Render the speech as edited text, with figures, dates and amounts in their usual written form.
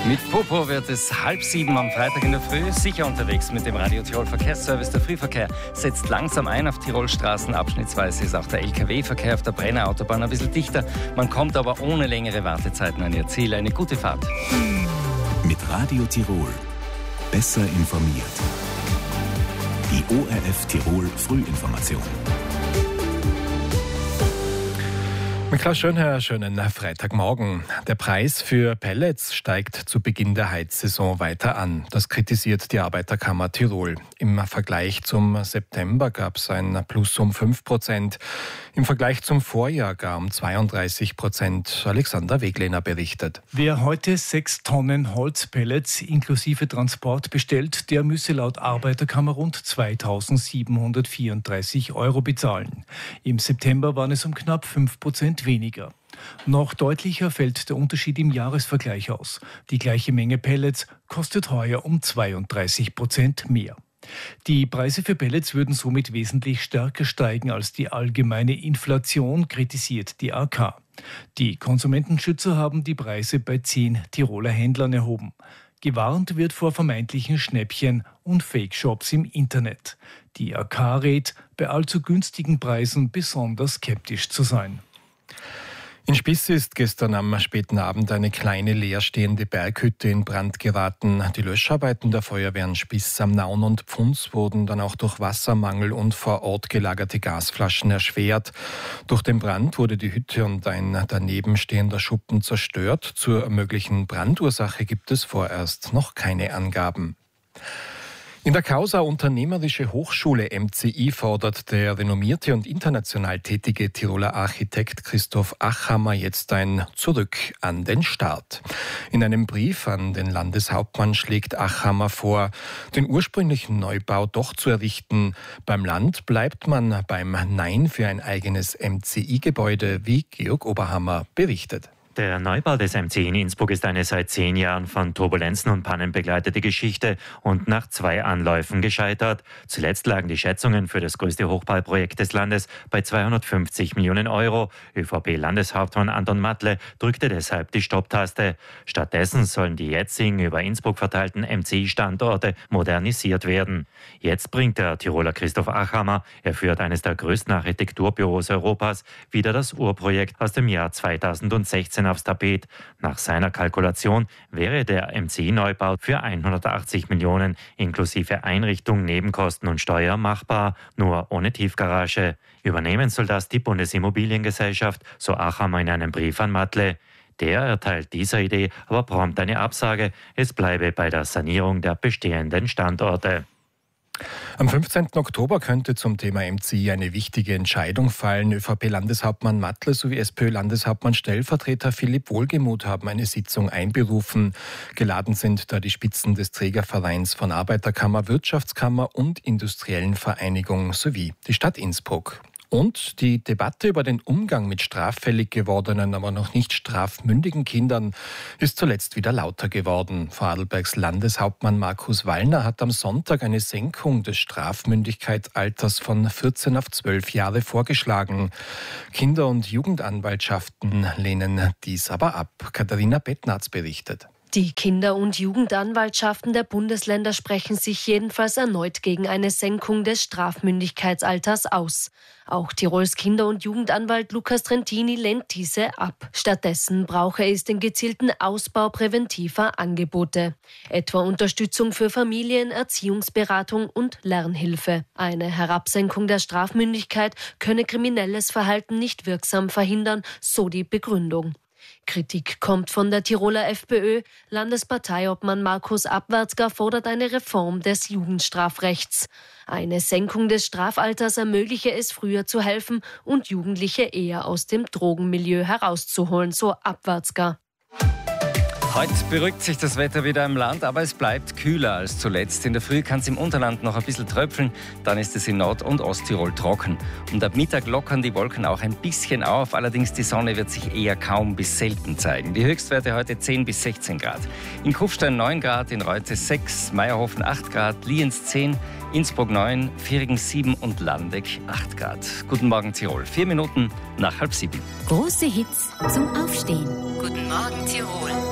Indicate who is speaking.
Speaker 1: Mit Popo wird es 6:30 am Freitag in der Früh. Sicher unterwegs mit dem Radio Tirol Verkehrsservice. Der Frühverkehr setzt langsam ein auf Tirolstraßen. Abschnittsweise ist auch der LKW-Verkehr auf der Brenner Autobahn ein bisschen dichter. Man kommt aber ohne längere Wartezeiten an ihr Ziel. Eine gute Fahrt.
Speaker 2: Mit Radio Tirol. Besser informiert. Die ORF Tirol Frühinformation.
Speaker 3: Mit Klaus Schönherr, schönen Freitagmorgen. Der Preis für Pellets steigt zu Beginn der Heizsaison weiter an. Das kritisiert die Arbeiterkammer Tirol. Im Vergleich zum September gab es ein Plus um 5%. Im Vergleich zum Vorjahr gar um 32%. Alexander Weglehner berichtet.
Speaker 4: Wer heute 6 Tonnen Holzpellets inklusive Transport bestellt, der müsse laut Arbeiterkammer rund 2.734 € bezahlen. Im September waren es um knapp 5% weniger. Noch deutlicher fällt der Unterschied im Jahresvergleich aus. Die gleiche Menge Pellets kostet heuer um 32% mehr. Die Preise für Pellets würden somit wesentlich stärker steigen als die allgemeine Inflation, kritisiert die AK. Die Konsumentenschützer haben die Preise bei 10 Tiroler Händlern erhoben. Gewarnt wird vor vermeintlichen Schnäppchen und Fake-Shops im Internet. Die AK rät, bei allzu günstigen Preisen besonders skeptisch zu sein.
Speaker 3: In Spiss ist gestern am späten Abend eine kleine leerstehende Berghütte in Brand geraten. Die Löscharbeiten der Feuerwehren Spiss am Naun und Pfunds wurden dann auch durch Wassermangel und vor Ort gelagerte Gasflaschen erschwert. Durch den Brand wurde die Hütte und ein daneben stehender Schuppen zerstört. Zur möglichen Brandursache gibt es vorerst noch keine Angaben. In der Causa Unternehmerische Hochschule MCI fordert der renommierte und international tätige Tiroler Architekt Christoph Achammer jetzt ein Zurück an den Start. In einem Brief an den Landeshauptmann schlägt Achammer vor, den ursprünglichen Neubau doch zu errichten. Beim Land bleibt man beim Nein für ein eigenes MCI-Gebäude, wie Georg Oberhammer berichtet.
Speaker 5: Der Neubau des MCI in Innsbruck ist eine seit 10 Jahren von Turbulenzen und Pannen begleitete Geschichte und nach 2 Anläufen gescheitert. Zuletzt lagen die Schätzungen für das größte Hochbauprojekt des Landes bei 250 Millionen €. ÖVP-Landeshauptmann Anton Matle drückte deshalb die Stopptaste. Stattdessen sollen die jetzigen über Innsbruck verteilten MCI-Standorte modernisiert werden. Jetzt bringt der Tiroler Christoph Achammer, er führt eines der größten Architekturbüros Europas, wieder das Urprojekt aus dem Jahr 2016 aufs Tapet. Nach seiner Kalkulation wäre der MCI-Neubau für 180 Millionen inklusive Einrichtung, Nebenkosten und Steuer machbar, nur ohne Tiefgarage. Übernehmen soll das die Bundesimmobiliengesellschaft, so Achammer in einem Brief an Matle. Der erteilt dieser Idee aber prompt eine Absage. Es bleibe bei der Sanierung der bestehenden Standorte.
Speaker 3: Am 15. Oktober könnte zum Thema MCI eine wichtige Entscheidung fallen. ÖVP-Landeshauptmann Matle sowie SPÖ-Landeshauptmann-Stellvertreter Philipp Wohlgemuth haben eine Sitzung einberufen. Geladen sind da die Spitzen des Trägervereins von Arbeiterkammer, Wirtschaftskammer und Industriellen Vereinigung sowie die Stadt Innsbruck. Und die Debatte über den Umgang mit straffällig gewordenen, aber noch nicht strafmündigen Kindern ist zuletzt wieder lauter geworden. Vorarlbergs Landeshauptmann Markus Wallner hat am Sonntag eine Senkung des Strafmündigkeitsalters von 14 auf 12 Jahre vorgeschlagen. Kinder- und Jugendanwaltschaften lehnen dies aber ab. Katharina Bettnarz berichtet.
Speaker 6: Die Kinder- und Jugendanwaltschaften der Bundesländer sprechen sich jedenfalls erneut gegen eine Senkung des Strafmündigkeitsalters aus. Auch Tirols Kinder- und Jugendanwalt Lukas Trentini lehnt diese ab. Stattdessen brauche es den gezielten Ausbau präventiver Angebote, etwa Unterstützung für Familien, Erziehungsberatung und Lernhilfe. Eine Herabsenkung der Strafmündigkeit könne kriminelles Verhalten nicht wirksam verhindern, so die Begründung. Kritik kommt von der Tiroler FPÖ. Landesparteiobmann Markus Abwärtsger fordert eine Reform des Jugendstrafrechts. Eine Senkung des Strafalters ermögliche es, früher zu helfen und Jugendliche eher aus dem Drogenmilieu herauszuholen, so Abwärtsger.
Speaker 1: Heute beruhigt sich das Wetter wieder im Land, aber es bleibt kühler als zuletzt. In der Früh kann es im Unterland noch ein bisschen tröpfeln, dann ist es in Nord- und Osttirol trocken. Und ab Mittag lockern die Wolken auch ein bisschen auf, allerdings die Sonne wird sich eher kaum bis selten zeigen. Die Höchstwerte heute 10 bis 16 Grad. In Kufstein 9 Grad, in Reute 6, Meierhofen 8 Grad, Lienz 10, Innsbruck 9, Virigen 7 und Landeck 8 Grad. Guten Morgen Tirol, 4 Minuten nach 6:30.
Speaker 7: Große Hits zum Aufstehen.
Speaker 8: Guten Morgen Tirol.